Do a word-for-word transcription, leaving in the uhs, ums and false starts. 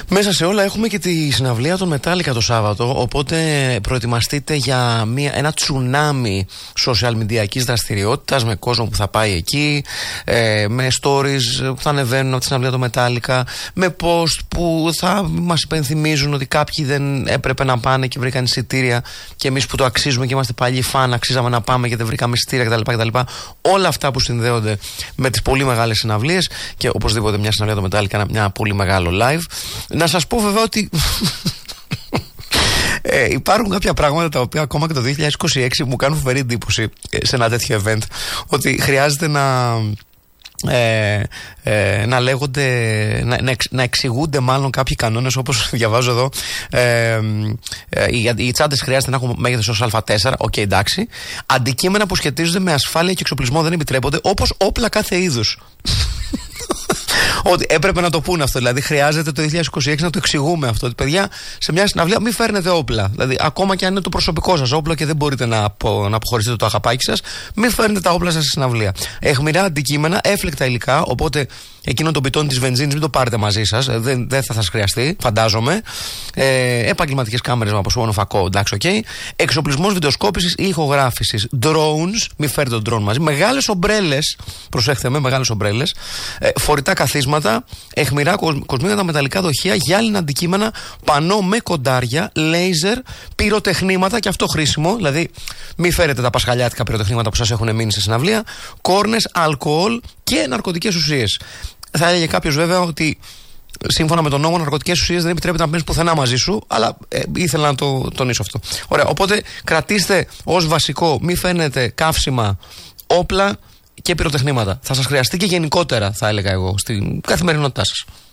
Μέσα σε όλα έχουμε και τη συναυλία των Metallica το Σάββατο, οπότε προετοιμαστείτε για μια, ένα τσουνάμι social media δραστηριότητας, με κόσμο που θα πάει εκεί, ε, με stories που θα ανεβαίνουν από τη συναυλία των Metallica, με post που θα μας υπενθυμίζουν ότι κάποιοι δεν έπρεπε να πάνε και βρήκαν εισιτήρια και εμείς που το αξίζουμε και είμαστε παλιοί φαν αξίζαμε να πάμε και δεν βρήκαμε εισιτήρια κτλ, κτλ. Όλα αυτά που συνδέονται με τις πολύ μεγάλες συναυλίες και οπωσδήποτε μια συναυλία των Metallica, μια πολύ μεγάλο live. Να σας πω βέβαια ότι ε, υπάρχουν κάποια πράγματα τα οποία ακόμα και το δύο χιλιάδες είκοσι έξι μου κάνουν φοβερή εντύπωση σε ένα τέτοιο event, ότι χρειάζεται να Ε, ε, να λέγονται, να, να, εξ, να εξηγούνται μάλλον κάποιοι κανόνες, όπως διαβάζω εδώ. ε, ε, οι, οι τσάντες χρειάζεται να έχουν μέγεθος ως Α τέσσερα, οκ, okay, εντάξει. Αντικείμενα που σχετίζονται με ασφάλεια και εξοπλισμό δεν επιτρέπονται, όπως όπλα κάθε είδους. Ότι έπρεπε να το πούνε αυτό. Δηλαδή, χρειάζεται το δύο χιλιάδες είκοσι έξι να το εξηγούμε αυτό. Ότι παιδιά, σε μια συναυλία μην φέρνετε όπλα. Δηλαδή, ακόμα και αν είναι το προσωπικό σας όπλο και δεν μπορείτε να, απο, να αποχωρήσετε το αγαπάκι σας, μην φέρνετε τα όπλα σας στη συναυλία. Αιχμηρά αντικείμενα, έφλεκτα υλικά. Οπότε, εκείνο το πιτόνι της βενζίνης μην το πάρετε μαζί σας. Δεν, δεν θα σας χρειαστεί, φαντάζομαι. Ε, Επαγγελματικές κάμερες με αποσπόμενο φακό, εντάξει, οκ. Okay. Εξοπλισμός βιντεοσκόπησης ή ηχογράφησης. Drones, μην φέρετε τον drone μαζί. Μεγάλες ομπρέλες, προσέχτε με, μεγάλες ομπρέλες. Ε, φορητά καθίσματα, αιχμηρά κοσμήματα, μεταλλικά δοχεία, γυάλινα αντικείμενα, πανό με κοντάρια, λέιζερ, πυροτεχνήματα, και αυτό χρήσιμο, δηλαδή μην φέρετε τα πασχαλιάτικα πυροτεχνήματα που σας έχουν μείνει σε συναυλία, κόρνες, αλκοόλ και ναρκωτικές ουσίες. Θα έλεγε κάποιος βέβαια ότι σύμφωνα με τον νόμο, ναρκωτικές ουσίες δεν επιτρέπεται να παίρνεις πουθενά μαζί σου, αλλά ε, ήθελα να το τονίσω αυτό. Ωραία, οπότε κρατήστε ως βασικό, μην φέρνετε καύσιμα, όπλα και πυροτεχνήματα. Θα σας χρειαστεί και γενικότερα, θα έλεγα εγώ, στην καθημερινότητά σας.